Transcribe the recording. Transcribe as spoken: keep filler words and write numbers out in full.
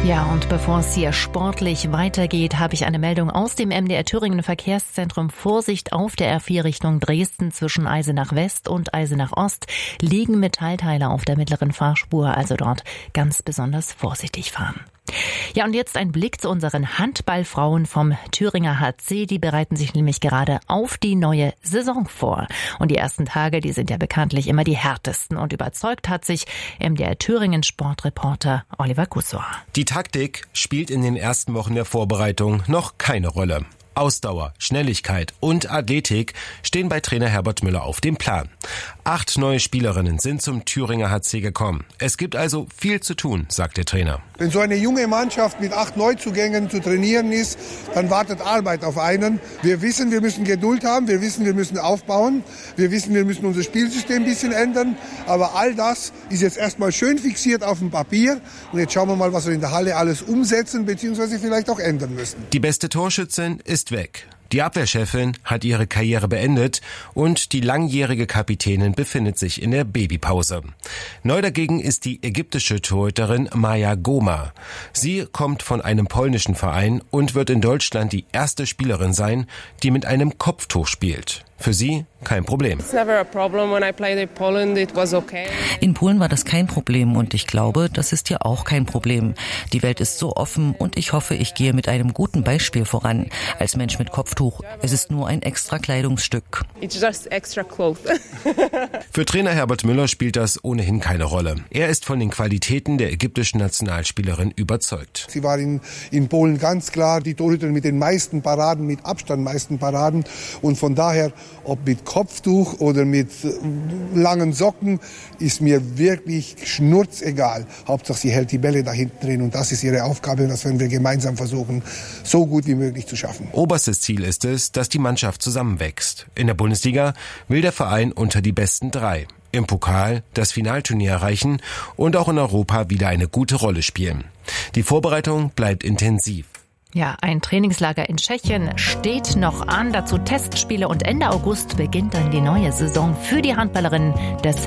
Ja, und bevor es hier sportlich weitergeht, habe ich eine Meldung aus dem M D R Thüringen Verkehrszentrum. Vorsicht auf der R vier Richtung Dresden zwischen Eisenach West und Eisenach Ost liegen Metallteile auf der mittleren Fahrspur, also dort ganz besonders vorsichtig fahren. Ja, und jetzt ein Blick zu unseren Handballfrauen vom Thüringer H C. Die bereiten sich nämlich gerade auf die neue Saison vor. Und die ersten Tage, die sind ja bekanntlich immer die härtesten. Und überzeugt hat sich M D R Thüringen Sportreporter Oliver Kussor. Die Taktik spielt in den ersten Wochen der Vorbereitung noch keine Rolle. Ausdauer, Schnelligkeit und Athletik stehen bei Trainer Herbert Müller auf dem Plan. Acht neue Spielerinnen sind zum Thüringer H C gekommen. Es gibt also viel zu tun, sagt der Trainer. Wenn so eine junge Mannschaft mit acht Neuzugängen zu trainieren ist, dann wartet Arbeit auf einen. Wir wissen, wir müssen Geduld haben, wir wissen, wir müssen aufbauen, wir wissen, wir müssen unser Spielsystem ein bisschen ändern. Aber all das ist jetzt erstmal schön fixiert auf dem Papier. Und jetzt schauen wir mal, was wir in der Halle alles umsetzen bzw. vielleicht auch ändern müssen. Die beste Torschützin ist weg. Die Abwehrchefin hat ihre Karriere beendet und die langjährige Kapitänin befindet sich in der Babypause. Neu dagegen ist die ägyptische Torhüterin Maya Goma. Sie kommt von einem polnischen Verein und wird in Deutschland die erste Spielerin sein, die mit einem Kopftuch spielt. Für sie kein Problem. In Polen war das kein Problem und ich glaube, das ist hier auch kein Problem. Die Welt ist so offen und ich hoffe, ich gehe mit einem guten Beispiel voran. Als Mensch mit Kopftuch, es ist nur ein extra Kleidungsstück. Für Trainer Herbert Müller spielt das ohnehin keine Rolle. Er ist von den Qualitäten der ägyptischen Nationalspielerin überzeugt. Sie war in, in Polen ganz klar die Torhüterin mit den meisten Paraden, mit Abstand meisten Paraden und von daher, ob mit Kopftuch oder mit langen Socken, ist mir wirklich schnurzegal. Hauptsache sie hält die Bälle da hinten drin und das ist ihre Aufgabe und das werden wir gemeinsam versuchen, so gut wie möglich zu schaffen. Oberstes Ziel ist es, dass die Mannschaft zusammenwächst. In der Bundesliga will der Verein unter die besten drei. Im Pokal das Finalturnier erreichen und auch in Europa wieder eine gute Rolle spielen. Die Vorbereitung bleibt intensiv. Ja, ein Trainingslager in Tschechien steht noch an, dazu Testspiele und Ende August beginnt dann die neue Saison für die Handballerinnen des